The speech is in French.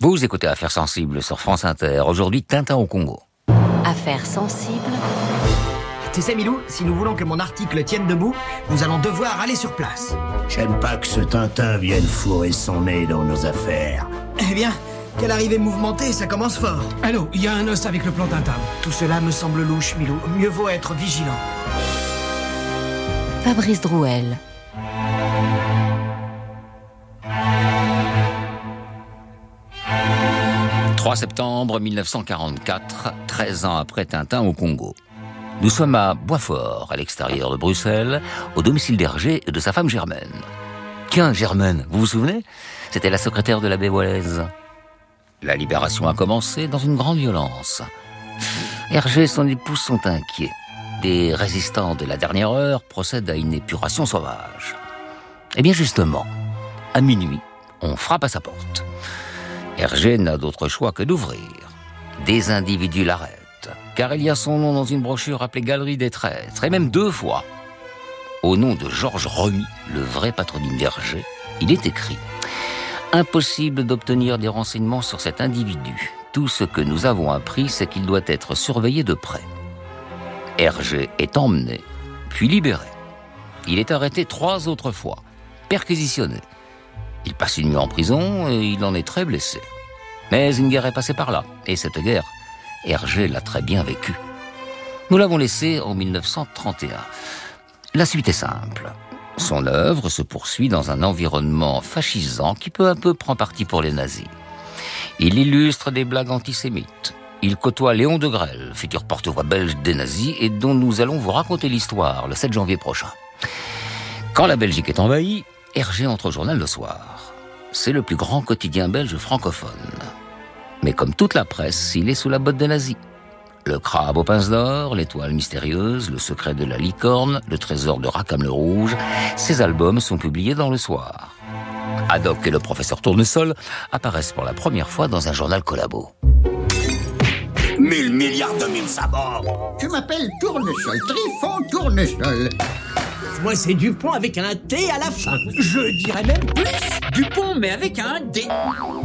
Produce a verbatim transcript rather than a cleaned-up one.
Vous écoutez Affaires sensibles sur France Inter. Aujourd'hui, Tintin au Congo. Affaires sensibles. Tu sais, Milou, si nous voulons que mon article tienne debout, nous allons devoir aller sur place. J'aime pas que ce Tintin vienne fourrer son nez dans nos affaires. Eh bien, quelle arrivée mouvementée, ça commence fort. Allô, il y a un os avec le plan Tintin. Tout cela me semble louche, Milou. Mieux vaut être vigilant. Fabrice Drouel. trois septembre mille neuf cent quarante-quatre, treize ans après Tintin au Congo. Nous sommes à Boisfort, à l'extérieur de Bruxelles, au domicile d'Hergé et de sa femme Germaine. Tiens, Germaine, vous vous souvenez ? C'était la secrétaire de l'abbé Walaise. La libération a commencé dans une grande violence. Hergé et son épouse sont inquiets. Des résistants de la dernière heure procèdent à une épuration sauvage. Eh bien justement, à minuit, on frappe à sa porte. Hergé n'a d'autre choix que d'ouvrir. Des individus l'arrêtent, car il y a son nom dans une brochure appelée Galerie des Traîtres, et même deux fois. Au nom de Georges Remy, le vrai patronyme d'Hergé, il est écrit « Impossible d'obtenir des renseignements sur cet individu. Tout ce que nous avons appris, c'est qu'il doit être surveillé de près. » Hergé est emmené, puis libéré. Il est arrêté trois autres fois, perquisitionné. Il passe une nuit en prison et il en est très blessé. Mais une guerre est passée par là, et cette guerre, Hergé l'a très bien vécue. Nous l'avons laissé en mille neuf cent trente et un. La suite est simple. Son œuvre se poursuit dans un environnement fascisant qui peu à peu prend parti pour les nazis. Il illustre des blagues antisémites. Il côtoie Léon Degrelle, futur porte-voix belge des nazis, et dont nous allons vous raconter l'histoire le sept janvier prochain. Quand la Belgique est envahie, Hergé entre au journal le soir. C'est le plus grand quotidien belge francophone. Mais comme toute la presse, il est sous la botte des nazis. Le crabe aux pinces d'or, l'étoile mystérieuse, le secret de la licorne, le trésor de Rackham le Rouge, ces albums sont publiés dans le soir. Haddock et le professeur Tournesol apparaissent pour la première fois dans un journal collabo. Mille milliards de mille sabords. Je m'appelle Tournesol, Trifon Tournesol. Moi, c'est Dupont avec un T à la fin. Je dirais même plus. Dupont, mais avec un D.